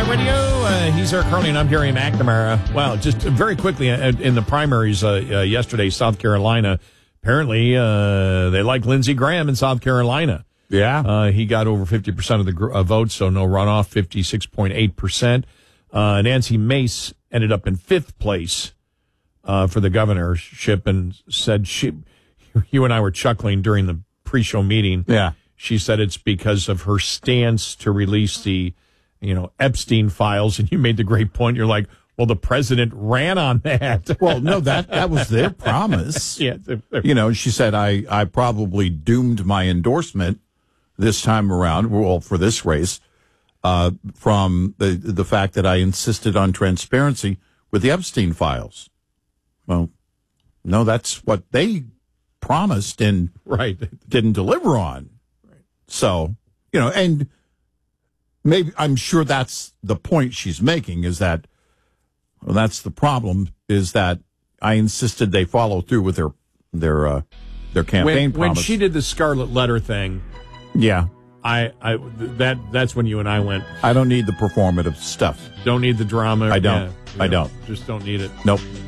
Talk Radio. He's Eric Carly, and I'm Gary McNamara. Well, just very quickly, in the primaries yesterday, South Carolina, apparently they like Lindsey Graham in South Carolina. Yeah. He got over 50% of the votes, so no runoff, 56.8%. Nancy Mace ended up in fifth place for the governorship, and said you and I were chuckling during the pre-show meeting. Yeah. She said it's because of her stance to release the Epstein files, and you made the great point. You're like, well, the president ran on that. Well, no, that was their promise. Yeah. She said, I probably doomed my endorsement this time around, well, for this race, from the fact that I insisted on transparency with the Epstein files. Well, no, that's what they promised and didn't deliver on. Right. So, and maybe I'm sure that's the point she's making, is that that's the problem, is that I insisted they follow through with their campaign promise. When she did the Scarlet Letter thing, yeah, that's when you and I went, I don't need the performative stuff. Don't need the drama. I don't. Yeah, I don't. Just don't need it. Nope.